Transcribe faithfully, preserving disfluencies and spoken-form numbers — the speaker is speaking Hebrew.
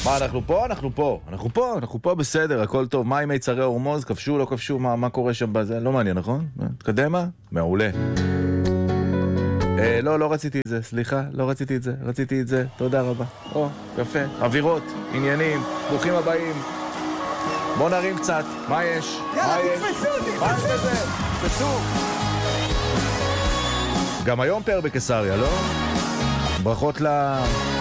מה, אנחנו פה? אנחנו פה. אנחנו פה, אנחנו פה בסדר, הכל טוב. מה עם מיצרי הורמוז? כבשו, לא כבשו? מה, מה קורה שם בזה? לא מעניין, נכון? תקדמה? מעולה. אה, לא, לא רציתי את זה, סליחה, לא רציתי את זה, רציתי את זה, תודה רבה. או, יפה. אווירות, עניינים, ברוכים הבאים. בוא נרים קצת, מה יש? יאללה, תתפסו, תתפסו! מה יש בזה? תתפסו! גם היום פאר בקיסריה, לא? ברכות ל...